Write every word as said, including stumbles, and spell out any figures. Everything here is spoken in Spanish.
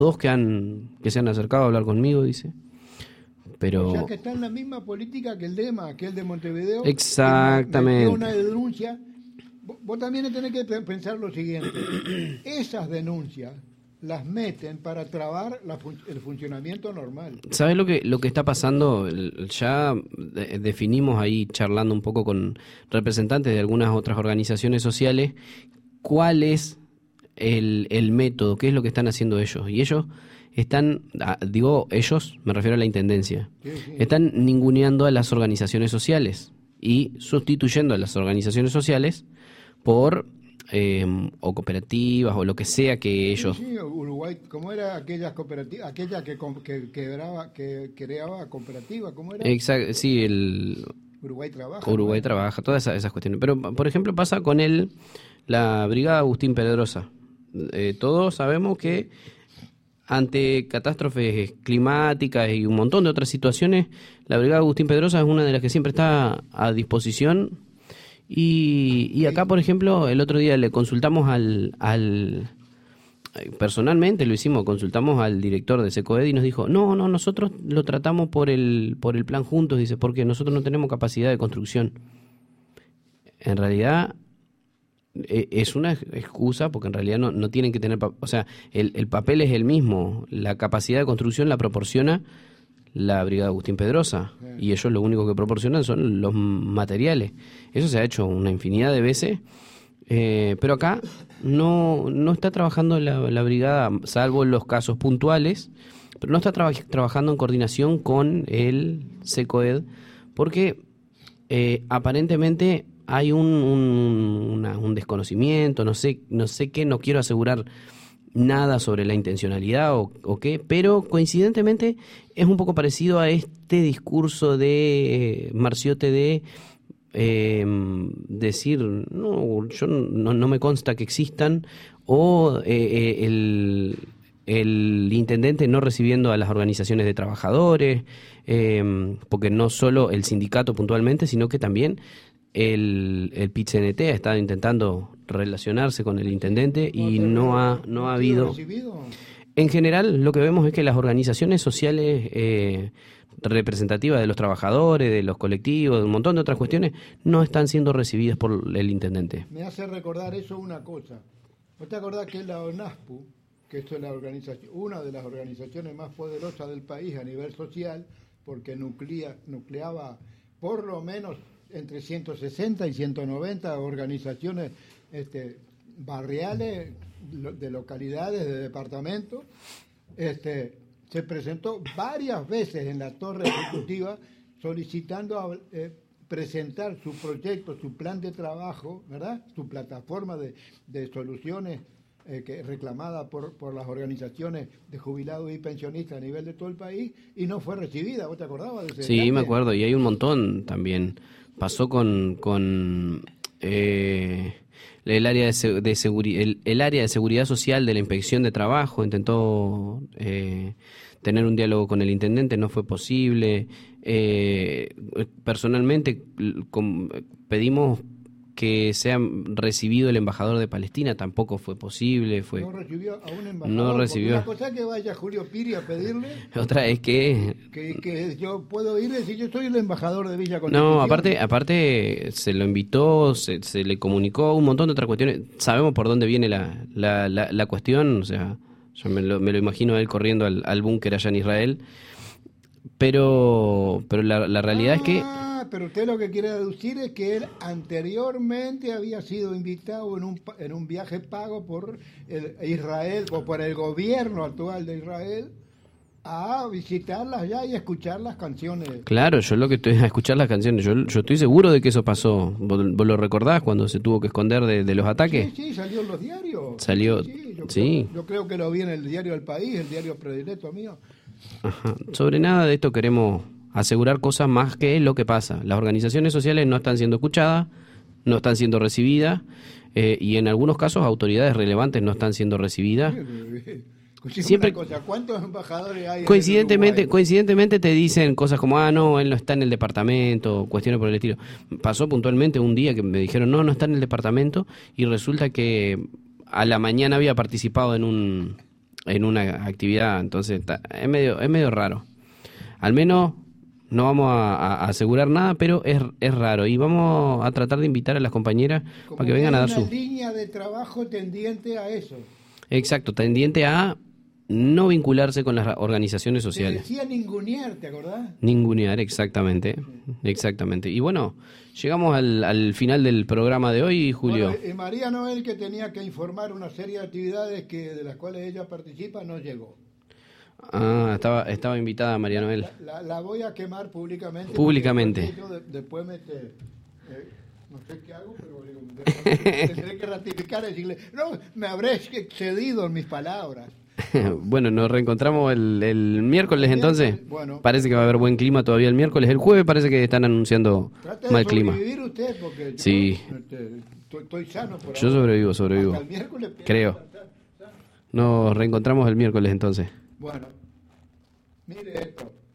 dos que han que se han acercado a hablar conmigo, dice. Pero... O sea que está en la misma política que el DEMA, que el de Montevideo. Exactamente. Que una denuncia. Vos, vos también tenés que pensar lo siguiente. Esas denuncias las meten para trabar la fun- el funcionamiento normal. ¿Sabes lo que lo que está pasando? Ya de- definimos ahí, charlando un poco con representantes de algunas otras organizaciones sociales, cuál es el, el método, qué es lo que están haciendo ellos. Y ellos están, ah, digo ellos, me refiero a la Intendencia, Sí, sí. están ninguneando a las organizaciones sociales y sustituyendo a las organizaciones sociales por... Eh, o cooperativas o lo que sea que ellos... Sí, sí, Uruguay, ¿cómo era aquella cooperativa? Aquella que, com- que, quebraba, que creaba cooperativa, ¿cómo era? Exacto, sí, el Uruguay Trabaja. Uruguay ¿no? trabaja, todas esas, esas cuestiones. Pero, por ejemplo, pasa con el, la Brigada Agustín Pedrosa. Eh, todos sabemos que ante catástrofes climáticas y un montón de otras situaciones, la Brigada Agustín Pedrosa es una de las que siempre está a disposición. Y, y acá, por ejemplo, el otro día le consultamos al, al personalmente lo hicimos, consultamos al director de SECOED y nos dijo, no, no, nosotros lo tratamos por el, por el plan juntos, dice, porque nosotros no tenemos capacidad de construcción. En realidad e- es una excusa, porque en realidad no, no tienen que tener, pa- o sea, el, el papel es el mismo, la capacidad de construcción la proporciona la Brigada Agustín Pedrosa, y ellos lo único que proporcionan son los materiales. Eso se ha hecho una infinidad de veces, eh, pero acá no, no está trabajando la, la brigada, salvo en los casos puntuales, pero no está traba- trabajando en coordinación con el SECOED, porque eh, aparentemente hay un, un, una- un desconocimiento, no sé, no sé qué, no quiero asegurar nada sobre la intencionalidad o, o qué, pero coincidentemente es un poco parecido a este discurso de eh, Marciote de eh, decir, no, yo no, no me consta que existan, o eh, eh, el, el intendente no recibiendo a las organizaciones de trabajadores, eh, porque no solo el sindicato puntualmente, sino que también el, el P I T C N T ha estado intentando relacionarse con el intendente y no ha, no ha habido... recibido? En general, lo que vemos es que las organizaciones sociales eh, representativas de los trabajadores, de los colectivos, de un montón de otras cuestiones, no están siendo recibidas por el intendente. Me hace recordar eso una cosa. ¿No te acordás que la ONASPU, que esto es la organización, una de las organizaciones más poderosas del país a nivel social, porque nuclea, nucleaba por lo menos entre ciento sesenta y ciento noventa organizaciones este, barriales, lo- de localidades, de departamentos, este, se presentó varias veces en la torre ejecutiva solicitando eh, presentar su proyecto, su plan de trabajo, ¿verdad? Su plataforma de, de soluciones eh, que reclamada por, por las organizaciones de jubilados y pensionistas a nivel de todo el país, y no fue recibida. ¿Vos te acordabas de ese Sí, detalle? me acuerdo, y hay un montón también. Pasó con, con eh, el área de, se- de seguri- el, el área de seguridad social de la inspección de trabajo, intentó eh, tener un diálogo con el intendente, no fue posible. Eh, personalmente l- com- pedimos que sea recibido el embajador de Palestina, tampoco fue posible. Fue No recibió a un embajador. No porque recibió. Una cosa es que vaya Julio Piri a pedirle Otra es que que, que yo puedo ir y decir yo soy el embajador de Villa Constitución. no, aparte, aparte se lo invitó, se, se le comunicó un montón de otras cuestiones. Sabemos por dónde viene la, la, la, la cuestión, o sea, yo me lo, me lo imagino a él corriendo al, al búnker allá en Israel. Pero, pero la, la realidad es que Ah, pero usted lo que quiere deducir es que él anteriormente había sido invitado en un, pa- en un viaje pago por el Israel o por el gobierno actual de Israel a visitarlas allá y escuchar las canciones. claro, yo lo que estoy a escuchar las canciones, yo, yo estoy seguro de que eso pasó. ¿Vos, vos lo recordás cuando se tuvo que esconder de, de los ataques? Sí, sí, salió en los diarios. Salió- Sí, yo, sí. Creo, yo creo que lo vi en el diario El País, el diario predilecto mío. Ajá. Sobre nada de esto queremos asegurar cosas más que lo que pasa. Las organizaciones sociales no están siendo escuchadas, no están siendo recibidas, eh, y en algunos casos autoridades relevantes no están siendo recibidas. Escuché Siempre- una cosa, ¿cuántos embajadores hay en el Coincidentemente, Uruguay? coincidentemente te dicen cosas como, ah, no, él no está en el departamento, cuestiones por el estilo. Pasó puntualmente un día que me dijeron, no, no está en el departamento, y resulta que a la mañana había participado en un en una actividad, entonces ta- es medio, es medio raro. Al menos no vamos a, a asegurar nada, pero es, es raro. Y vamos a tratar de invitar a las compañeras Como para que vengan a dar hay su... una línea de trabajo tendiente a eso. Exacto, tendiente a no vincularse con las organizaciones Te sociales. decía ningunear, ¿te acordás? Ningunear, exactamente. Exactamente. Y bueno, llegamos al, al final del programa de hoy, Julio. Bueno, y María Noel, que tenía que informar una serie de actividades que de las cuales ella participa, no llegó. Ah, estaba, estaba invitada María Noel. La, la- la voy a quemar públicamente. Públicamente. porque yo de- después me... te- eh, no sé qué hago, pero digo, de- tendré que ratificar y decirle, no, me habré excedido en mis palabras. Bueno, nos reencontramos el, el miércoles entonces. Bueno. Parece que va a haber buen clima todavía el miércoles. El jueves parece que están anunciando Trate de mal clima. sobrevivir usted, porque Sí. yo este, estoy, estoy sano por Yo ahora. sobrevivo, sobrevivo. Hasta el miércoles pienso Creo. estar sano. Nos reencontramos el miércoles entonces. Bueno, mire esto.